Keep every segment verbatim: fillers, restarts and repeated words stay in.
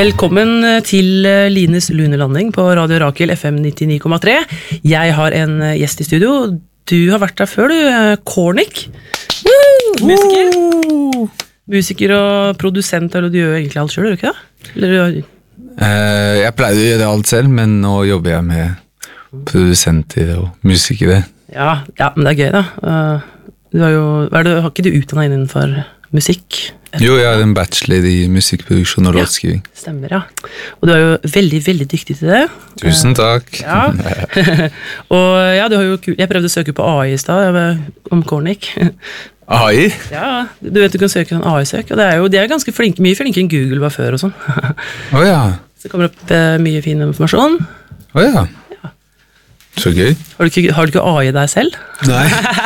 Velkommen til Lines Lunelanding på Radio Rakel F M nittini komma tre. Jeg har en gjest i studio. Du har vært der før, du. Cornic. Woo! Musiker. Woo! Musiker og produsent, eller du gjør egentlig alt selv, gjør du ikke det? Eller... Uh, jeg pleier å gjøre alt selv, men nå jobber jeg med produsenter og musikere. Ja, ja, men det er gøy da. Uh, du har jo, er det, har ikke du utdannet innenfor musikk? Jo, jeg har en bachelor i musikkproduksjon og låtskriving. Ja, stemmer, ja. Og du er jo veldig, veldig dyktig til det. Tusen takk. Ja. Og ja, du har jo kul... Jeg prøvde å søke på A I i sted, om Cornic. A I? Ja, du vet du kan søke sånn A I-søk, og det er jo, de er ganske flinke, mye flinkere enn Google var før og sånn. Åja. Oh, så det kommer opp eh, mye fin informasjon. Åja. Oh, ja. Så gøy. Har du ikke, har du ikke A I deg selv? Nei.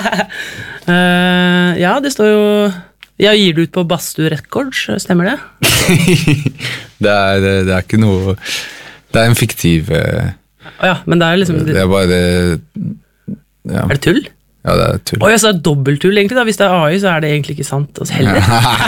uh, ja, det står jo... Jeg gir det ut på Bastu Records, stemmer det? det, er, det er ikke noe... Det er en fiktiv... Oh, ja, men det er liksom... Det er bare... Ja. Er det tull? Ja, det er tull. Åh, jeg sa dobbelttull egentlig da. Hvis det er A I, så er det egentlig ikke sant. Altså, heller.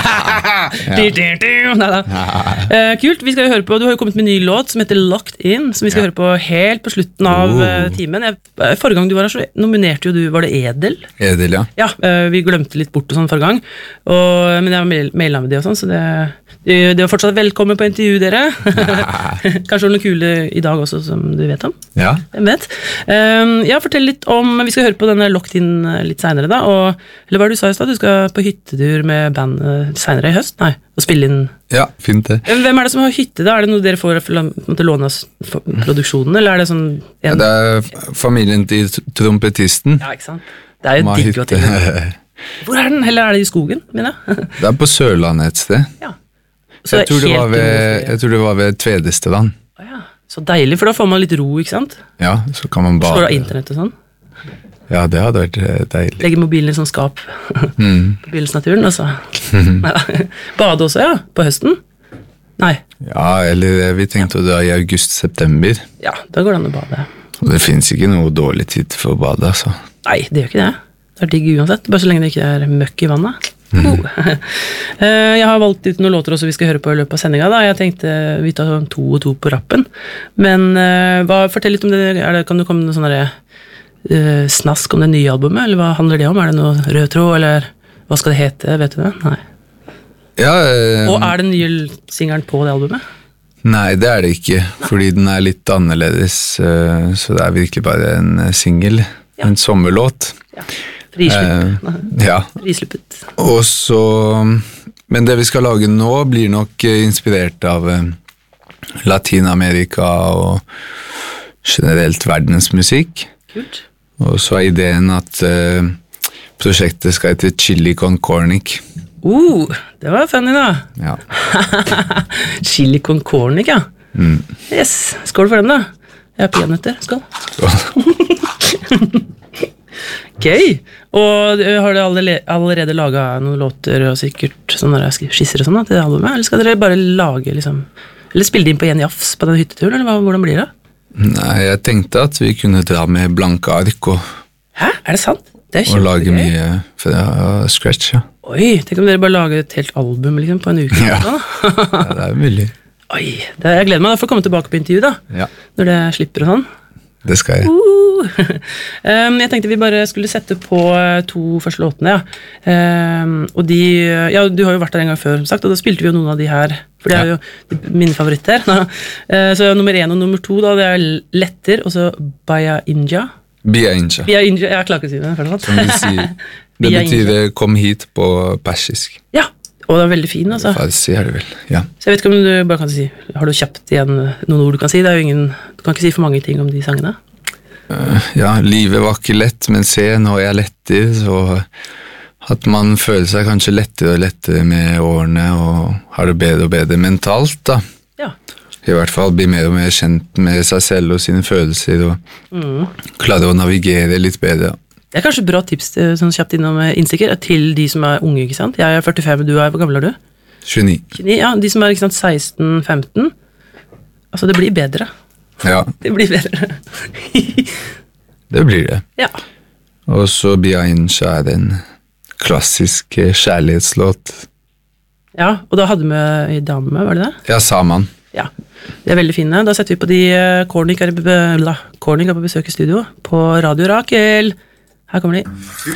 Neida. Uh, kult, vi skal jo høre på, du har jo kommet med en ny låt som heter Locked In, som vi skal ja. høre på helt på slutten av uh, timen. Jeg, forrige gang du var her, så nominerte jo du, var det Edel? Edel, ja. Ja, uh, vi glemte litt bort og sånn forrige gang, og, men jeg har mail, mailet med de og sånn, så det, det, det var fortsatt velkommen på intervju, dere. Kanskje noe kule i dag også, som du vet om. Ja. Hvem vet? Um, ja, fortell litt om, vi skal høre på denne Locked In litt senere da, og, eller hva du sa i sted, du skal på hyttetur med band senere i høst? Nei, og spille inn. Ja, fint det. Hvem er det som har hytte da? Er det noe dere får for å låne produksjonen, eller er det sånn... En... Ja, det er familien til trompetisten. Ja, ikke sant? Det er jo digg å tenke. Hvor er den? Eller er det i skogen, mener jeg? Det er på Sørlandet et sted. Ja. Så jeg, tror det var ved, jeg tror det var ved Tvedesteland. Å ja, så deilig, for da får man litt ro, ikke sant? Ja, så kan man bare... Slår av internett og sånn? Ja, det hadde vært deilig. Legge mobilen i sånn skap mm. på bilensnaturen, altså. Bade også, ja, på høsten? Nei. Ja, eller vi tenkte å dra i august-september. Ja, da går det an å bade. Og det finnes ikke noe dårlig tid for å bade, altså. Nei, det gjør ikke det. Det er digg uansett, bare så lenge det ikke er møkk i vannet. Mm. Oh. Jeg har valgt ut noen låter også vi skal høre på i løpet av sendingen da. Jeg tenkte vi tar to og to på rappen. Men hva, fortell litt om det. Er det, kan du komme med noe sånn der... Uh, snask om det nye albumet, eller hva handler det om? Er det noe rød tråd, eller hva skal det hete, vet du det? Nei. Ja, um, og er det nye singeren på det albumet? Nei, det er det ikke, fordi den er litt annerledes, uh, så det er virkelig bare en uh, single, ja. En sommerlåt. Ja, frisluppet. Uh, ja. Frisluppet. Og så, men det vi skal lage nå blir nok uh, inspirert av uh, Latinamerika og generelt verdensmusikk. Kult. Og så er ideen at uh, prosjektet skal hete Chili con Cornic. Uh, det var funny da. Ja. Chili con Cornic, ja. Mm. Yes, skål for den da. Jeg er peanøtter, skål. Skål. Gøy. Og har du allerede, allerede laget noen låter og sikkert sånne skisser og sånn da, til det albumet? Eller skal dere bare lage liksom, eller spille det inn på en jafs på den hytteturen, eller hva, hvordan blir det? Nei, jeg tenkte at vi kunne dra med blanke ark og... Hæ? Er det sant? Det er og lage mye fra scratch, ja. Oi, tenk om dere bare lager et helt album liksom, på en uke. Ja, ja det er mulig. Oi, det, jeg gleder meg for å komme tilbake på intervju da, ja. Når det slipper og sånn. Det skal jeg. Uh. um, jeg tenkte vi bare skulle sette på to første låtene, ja. Um, og de, ja, du har jo vært der en gang før, som sagt, og da spilte vi jo noen av de her, for det er jo mine favoritter. uh, så nummer én og nummer to, da, det er Letter, og så Baya Inja. Bia Inja. Bia Inja, jeg klarer ikke å si det, først. Som vi sier. Det betyr kom hit på persisk. Ja, og det er veldig fin, altså. Farsi er det vel, ja. Så jeg vet ikke om du bare kan si, har du kjapt igjen noen ord du kan si? Det er jo ingen, du kan ikke si for mange ting om de sangene. Uh, ja, livet var ikke lett, men se, nå er jeg lettere, så at man føler seg kanskje lettere og lettere med årene, og har det bedre og bedre mentalt, da. Ja. I hvert fall bli mer og mer kjent med seg selv og sine følelser, og mm. klare å navigere litt bedre. Det er kanskje bra tips sånn kjapt innom innstikker til de som er unge, ikke sant? Jeg er førtifem, du er, hvor gammel er du? tjueni. tjueni, ja, de som er ikke sant, seksten femten. Altså, det blir bedre. Ja. Det blir bedre. Det blir det. Ja. Og så Bia Inja er en klassisk kjærlighetslåt. Ja, og da hadde vi en dame, var det det? Ja, Saman. Ja, de er veldig fine. Da setter vi på de Kornik er, Kornik er på besøk i studio på Radio Rakel. Her kommer de.